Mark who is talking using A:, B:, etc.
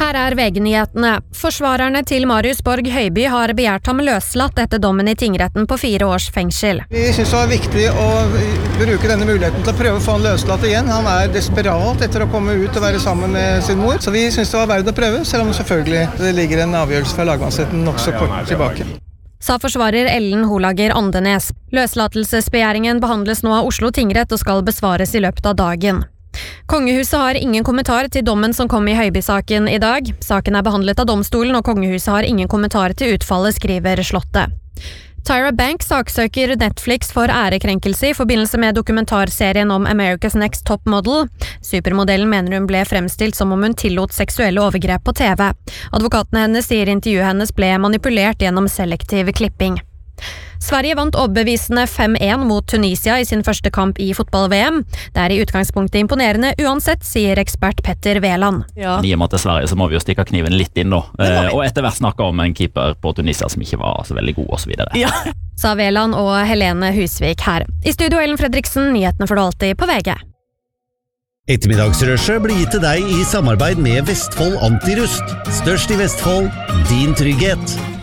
A: Her VG-nyhetene. Forsvarerne til Marius Borg Høiby har begjært ham løslatt etter dommen i tingretten på 4 års fengsel.
B: Vi synes det var viktig å bruke denne muligheten til å prøve å få han løslatt igjen. Han desperat etter å komme ut og være sammen med sin mor. Så vi synes det var verdt å prøve, selv om selvfølgelig det ligger en avgjørelse fra lagmannsretten nok så kort tilbake.
A: Sa forsvarer Ellen Holager Andenes. Løslatelsesbegjæringen behandles nå av Oslo tingrett og skal besvares i løpet av dagen. Kongehuset har ingen kommentar til dommen som kom i Høiby-saken i dag. Saken behandlet av domstolen, og kongehuset har ingen kommentar til utfallet, skriver Slottet. Tyra Banks saksøker Netflix for ærekrenkelse i forbindelse med dokumentarserien om America's Next Top Model. Supermodellen mener hun ble fremstilt som om hun tillot seksuelle overgrep på TV. Advokatene hennes sier intervjuet hennes ble manipulert gjennom selektiv klipping. Sverige vant overbevisende 5-1 mot Tunisia i sin første kamp i fotball-VM. Det i utgangspunktet imponerende uansett, sier ekspert Petter Veland.
C: Ja. I og med til Sverige så må vi jo stikke kniven litt inn nå. Og etter hvert snakke om en keeper på Tunisia som ikke var så veldig god og så videre.
A: Ja. Sa Veland og Helene Husvik her. I studio Ellen Fredriksen, nyhetene får du alltid på VG.
D: Ettermiddagsrushet blir gitt til deg i samarbeid med Vestfold Antirust. Størst i Vestfold, din trygghet.